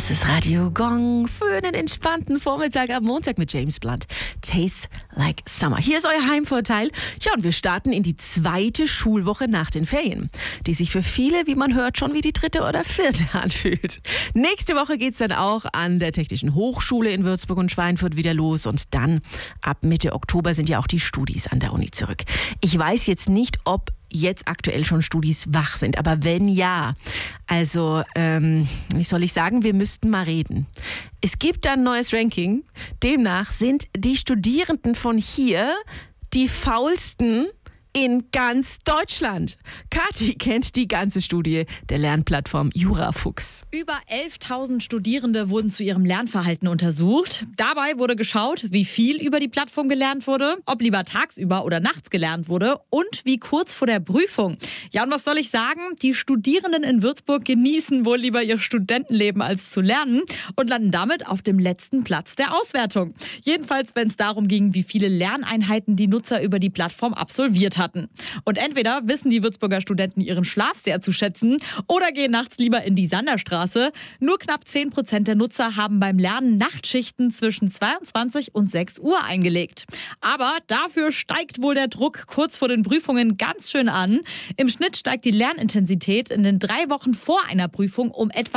Das ist Radio Gong für einen entspannten Vormittag am Montag mit James Blunt. Tastes like summer. Hier ist euer Heimvorteil. Ja, und wir starten in die zweite Schulwoche nach den Ferien, die sich für viele, wie man hört, schon wie die dritte oder vierte anfühlt. Nächste Woche geht's dann auch an der Technischen Hochschule in Würzburg und Schweinfurt wieder los. Und dann ab Mitte Oktober sind ja auch die Studis an der Uni zurück. Ich weiß jetzt nicht, ob jetzt aktuell schon Studis wach sind. Aber wenn ja, also, wie soll ich sagen, wir müssten mal reden. Es gibt ein neues Ranking. Demnach sind die Studierenden von hier die faulsten in ganz Deutschland. Kathi kennt die ganze Studie der Lernplattform Jurafuchs. Über 11.000 Studierende wurden zu ihrem Lernverhalten untersucht. Dabei wurde geschaut, wie viel über die Plattform gelernt wurde, ob lieber tagsüber oder nachts gelernt wurde und wie kurz vor der Prüfung. Ja, und was soll ich sagen? Die Studierenden in Würzburg genießen wohl lieber ihr Studentenleben als zu lernen und landen damit auf dem letzten Platz der Auswertung. Jedenfalls, wenn es darum ging, wie viele Lerneinheiten die Nutzer über die Plattform absolviert hatten. Und entweder wissen die Würzburger Studenten ihren Schlaf sehr zu schätzen oder gehen nachts lieber in die Sanderstraße. Nur knapp 10% der Nutzer haben beim Lernen Nachtschichten zwischen 22 und 6 Uhr eingelegt. Aber dafür steigt wohl der Druck kurz vor den Prüfungen ganz schön an. Im Schnitt steigt die Lernintensität in den 3 Wochen vor einer Prüfung um etwa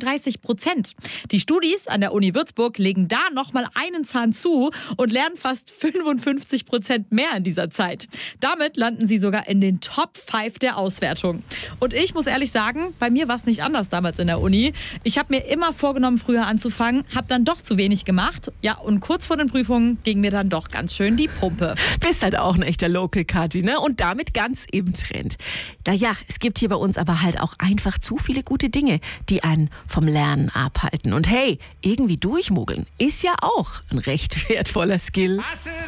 33%. Die Studis an der Uni Würzburg legen da nochmal einen Zahn zu und lernen fast 55% mehr in dieser Zeit. Damit landen sie sogar in den Top 5 der Auswertung. Und ich muss ehrlich sagen, bei mir war es nicht anders damals in der Uni. Ich habe mir immer vorgenommen, früher anzufangen, habe dann doch zu wenig gemacht. Ja, und kurz vor den Prüfungen ging mir dann doch ganz schön die Pumpe. Bist halt auch ein echter Local, Kathi, ne? Und damit ganz im Trend. Naja, es gibt hier bei uns aber halt auch einfach zu viele gute Dinge, die einen vom Lernen abhalten. Und hey, irgendwie durchmogeln ist ja auch ein recht wertvoller Skill.